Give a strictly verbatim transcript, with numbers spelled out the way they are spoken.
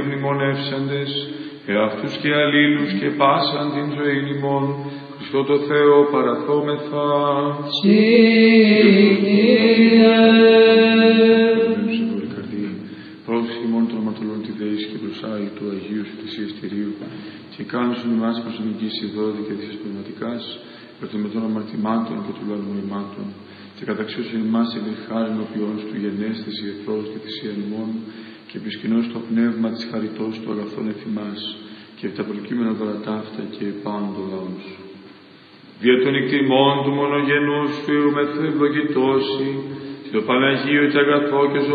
μνημονεύσαντες, εαυτούς και αλλήλους και πάσαν την ζωή ημών, Χριστό το Θεό παραθόμεθα. Πρόσχη μόνο των αματολών τη δέηση και προς άλλη του Αγίου σου της Ιεστηρίου και κάνουσον εμάς προσωπικής ειδώδη και δίσας πνευματικάς με των αμαρτημάτων και του λαλμονημάτων και καταξιώσουν εμάς ευληχάριν οποιών του γενέστης ιεθρός και θυσίαν ημών και επισκηνώς το πνεύμα της χαριτός του αγαθών εφημάς και τα προκείμενα δώρα ταύτα και επάνω των λαών σου. Δια των εκτιμών του μονογενούς σου ευλογητώσει και το Παναγίο και αγαθό και